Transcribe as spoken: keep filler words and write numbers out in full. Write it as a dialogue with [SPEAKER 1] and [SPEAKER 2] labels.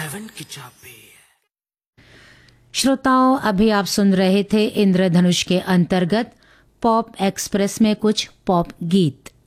[SPEAKER 1] Haven की चाबी।
[SPEAKER 2] श्रोताओं, अभी आप सुन रहे थे इंद्रधनुष के अंतर्गत पॉप एक्सप्रेस में कुछ पॉप गीत।